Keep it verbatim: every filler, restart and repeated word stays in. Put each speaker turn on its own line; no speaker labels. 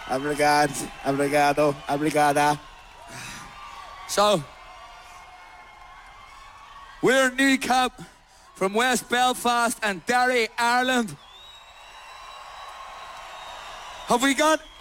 Obrigado, obrigado, obrigada.
So, we're Kneecap from West Belfast and Derry, Ireland. Have we got